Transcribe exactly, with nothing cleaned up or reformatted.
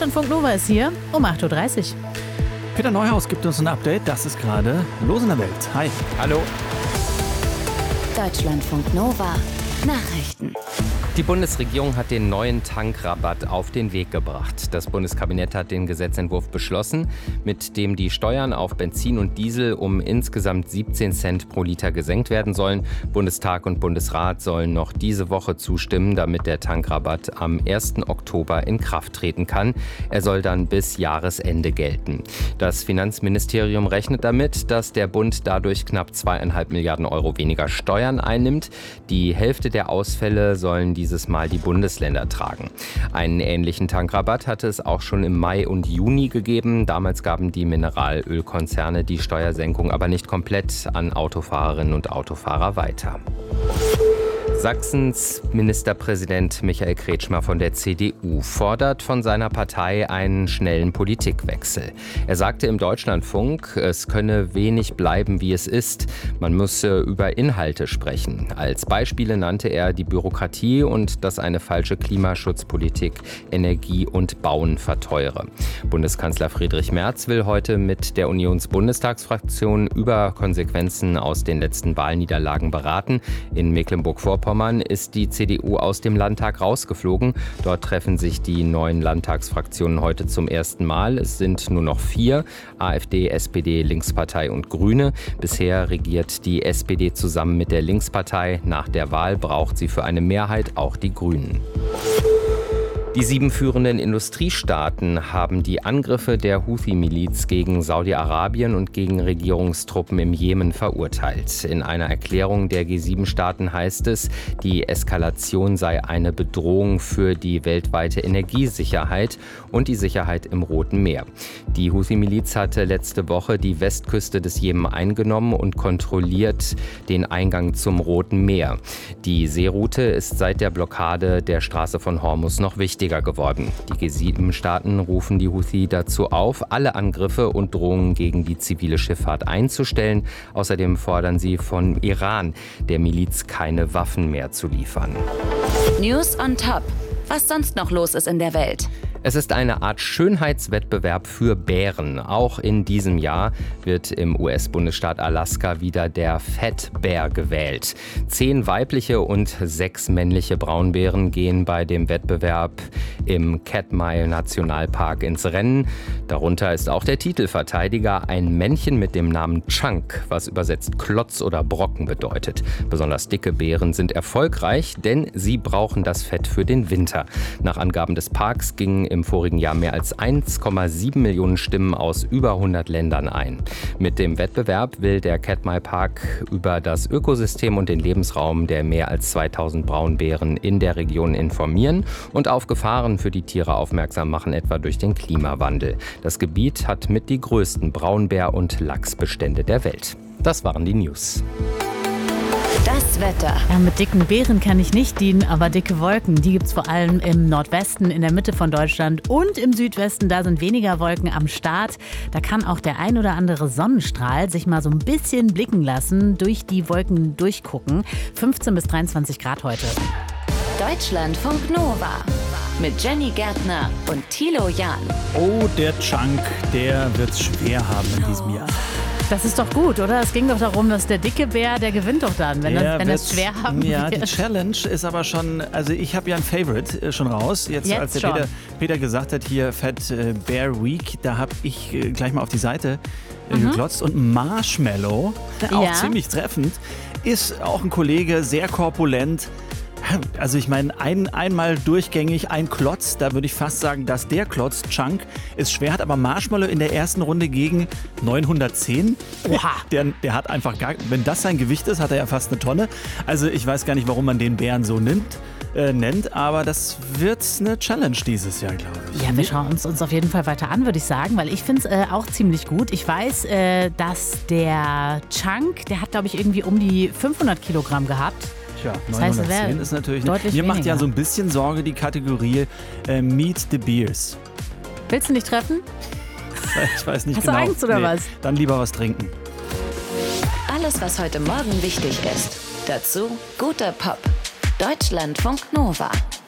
Deutschlandfunk Nova ist hier um acht Uhr dreißig. Peter Neuhaus gibt uns ein Update. Das ist gerade Los in der Welt. Hi. Hallo. Deutschlandfunk Nova. Nachrichten. Die Bundesregierung hat den neuen Tankrabatt auf den Weg gebracht. Das Bundeskabinett hat den Gesetzentwurf beschlossen, mit dem die Steuern auf Benzin und Diesel um insgesamt siebzehn Cent pro Liter gesenkt werden sollen. Bundestag und Bundesrat sollen noch diese Woche zustimmen, damit der Tankrabatt am ersten Oktober in Kraft treten kann. Er soll dann bis Jahresende gelten. Das Finanzministerium rechnet damit, dass der Bund dadurch knapp zweieinhalb Milliarden Euro weniger Steuern einnimmt. Die Hälfte der Ausfälle sollen dieses Mal die Bundesländer tragen. Einen ähnlichen Tankrabatt hatte es auch schon im Mai und Juni gegeben. Damals gaben die Mineralölkonzerne die Steuersenkung aber nicht komplett an Autofahrerinnen und Autofahrer weiter. Sachsens Ministerpräsident Michael Kretschmer von der C D U fordert von seiner Partei einen schnellen Politikwechsel. Er sagte im Deutschlandfunk, es könne wenig bleiben, wie es ist. Man müsse über Inhalte sprechen. Als Beispiele nannte er die Bürokratie und dass eine falsche Klimaschutzpolitik Energie und Bauen verteure. Bundeskanzler Friedrich Merz will heute mit der Unionsbundestagsfraktion über Konsequenzen aus den letzten Wahlniederlagen beraten. In Mecklenburg-Vorpommern ist die C D U aus dem Landtag rausgeflogen. Dort treffen sich die neuen Landtagsfraktionen heute zum ersten Mal. Es sind nur noch vier: AfD, S P D, Linkspartei und Grüne. Bisher regiert die S P D zusammen mit der Linkspartei. Nach der Wahl braucht sie für eine Mehrheit auch die Grünen. Die sieben führenden Industriestaaten haben die Angriffe der Houthi-Miliz gegen Saudi-Arabien und gegen Regierungstruppen im Jemen verurteilt. In einer Erklärung der G sieben Staaten heißt es, die Eskalation sei eine Bedrohung für die weltweite Energiesicherheit und die Sicherheit im Roten Meer. Die Houthi-Miliz hatte letzte Woche die Westküste des Jemen eingenommen und kontrolliert den Eingang zum Roten Meer. Die Seeroute ist seit der Blockade der Straße von Hormuz noch wichtig geworden. Die G sieben Staaten rufen die Houthi dazu auf, alle Angriffe und Drohungen gegen die zivile Schifffahrt einzustellen. Außerdem fordern sie von Iran, der Miliz keine Waffen mehr zu liefern. News on Top. Was sonst noch los ist in der Welt? Es ist eine Art Schönheitswettbewerb für Bären. Auch in diesem Jahr wird im U S-Bundesstaat Alaska wieder der Fat Bear gewählt. Zehn weibliche und sechs männliche Braunbären gehen bei dem Wettbewerb im Katmai Nationalpark ins Rennen. Darunter ist auch der Titelverteidiger, ein Männchen mit dem Namen Chunk, was übersetzt Klotz oder Brocken bedeutet. Besonders dicke Bären sind erfolgreich, denn sie brauchen das Fett für den Winter. Nach Angaben des Parks gingen im vorigen Jahr mehr als eins Komma sieben Millionen Stimmen aus über hundert Ländern ein. Mit dem Wettbewerb will der Katmai Park über das Ökosystem und den Lebensraum der mehr als zweitausend Braunbären in der Region informieren und auf Gefahren für die Tiere aufmerksam machen, etwa durch den Klimawandel. Das Gebiet hat mit die größten Braunbär- und Lachsbestände der Welt. Das waren die News. Das Wetter. Ja, mit dicken Beeren kann ich nicht dienen, aber dicke Wolken, die gibt es vor allem im Nordwesten, in der Mitte von Deutschland und im Südwesten. Da sind weniger Wolken am Start. Da kann auch der ein oder andere Sonnenstrahl sich mal so ein bisschen blicken lassen, durch die Wolken durchgucken. fünfzehn bis dreiundzwanzig Grad heute. Deutschlandfunk Nova. Mit Jenny Gärtner und Thilo Jahn. Oh, der Chunk, der wird's schwer haben in diesem Jahr. Das ist doch gut, oder? Es ging doch darum, dass der dicke Bär, der gewinnt doch dann, wenn er es schwer haben Ja, wird. die Challenge ist aber schon, also ich habe ja ein Favorite äh, schon raus. Jetzt, Jetzt als der schon. Peter, Peter gesagt hat, hier Fat äh, Bear Week, da habe ich äh, gleich mal auf die Seite äh, Mhm. geklotzt. Und Marshmallow, auch Ja. ziemlich treffend, ist auch ein Kollege, sehr korpulent. Also ich meine, ein, einmal durchgängig ein Klotz, da würde ich fast sagen, dass der Klotz, Chunk, ist schwer, hat aber Marshmallow in der ersten Runde gegen neunhundertzehn. Oha. Der, der hat einfach gar, wenn das sein Gewicht ist, hat er ja fast eine Tonne. Also ich weiß gar nicht, warum man den Bären so nimmt, äh, nennt, aber das wird eine Challenge dieses Jahr, glaube ich. Ja, wir schauen uns uns auf jeden Fall weiter an, würde ich sagen, weil ich finde es äh, auch ziemlich gut. Ich weiß, äh, dass der Chunk, der hat, glaube ich, irgendwie um die fünfhundert Kilogramm gehabt. Tja, Das heißt, es neunhundertzehn wäre ist natürlich deutlich Mir macht ja weniger. so ein bisschen Sorge die Kategorie äh, Meet the Beers. Willst du nicht treffen? Ich weiß nicht Hast du genau. Angst oder was? Dann lieber was trinken. Alles, was heute Morgen wichtig ist. Dazu guter Pop. Deutschlandfunk Nova.